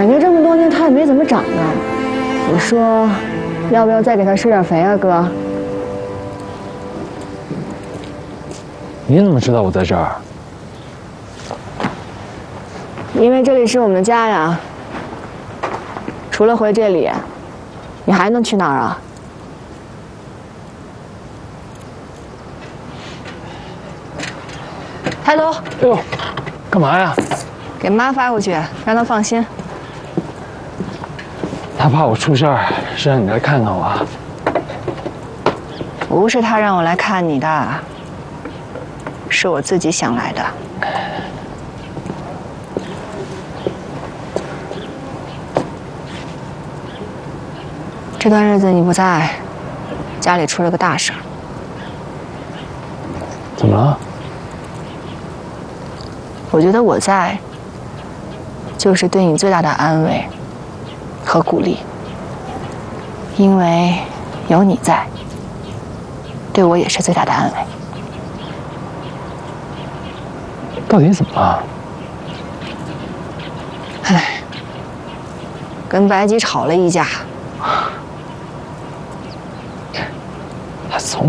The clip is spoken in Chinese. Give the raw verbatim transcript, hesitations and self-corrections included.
感觉这么多年他也没怎么长呢。你说，要不要再给他施点肥啊，哥？ 你怎么知道我在这儿？ 因为这里是我们的家呀。除了回这里，你还能去哪儿啊？抬头。 哎呦，干嘛呀？ 给妈发过去，让她放心。 他怕我出事儿，是让你来看看我啊。 不是他让我来看你的，是我自己想来的。这段日子你不在，家里出了个大事儿。 怎么了？ 我觉得我在，就是对你最大的安慰和鼓励，因为有你在，对我也是最大的安慰。 到底怎么了？ 唉，跟白吉吵了一架。 他从